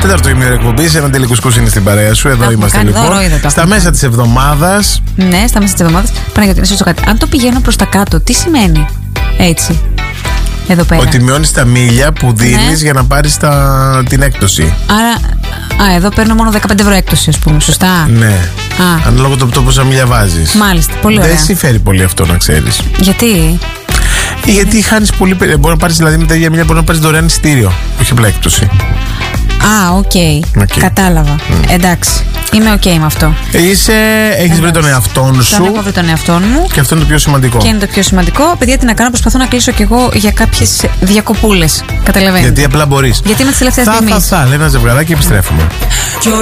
Τέταρτο ημίωρο εκπομπής, ένα τελικουσκούς είναι στην παρέα σου. Εδώ είμαστε λοιπόν. Στα μέσα της εβδομάδας. Ναι, στα μέσα της εβδομάδας. Παναγιώτη, να σου κάτι. Αν το πηγαίνω προς τα κάτω, τι σημαίνει έτσι? Εδώ πέρα. Ότι μειώνεις τα μίλια που δίνεις για να πάρεις την έκπτωση. Άρα, εδώ παίρνω μόνο 15 ευρώ έκπτωση, ας πούμε. Σωστά. Ναι. Ανάλογα το πόσα μίλια βάζεις. Μάλιστα. Πολύ ωραία. Δεν συμφέρει πολύ αυτό, να ξέρεις. Γιατί? Γιατί χάνεις πολύ. Μπορεί να πάρεις δηλαδή με τα ίδια μίλια, μπορεί να πάρεις δωρεάν εισιτήριο. Όχι απλά έκπτωση. Οκ. Κατάλαβα. Εντάξει. Είμαι οκ με αυτό. Έχεις βρει τον εαυτό σου. Έχω βρει τον εαυτό μου. Και αυτό είναι το πιο σημαντικό. Και είναι το πιο σημαντικό. Παιδιά, τι να κάνω, προσπαθώ να κλείσω κι εγώ για κάποιες διακοπούλες. Καταλαβαίνετε. Γιατί απλά μπορείς. Γιατί είμαι τη τελευταία στιγμή. Λέει ένα ζευγαράκι και επιστρέφουμε.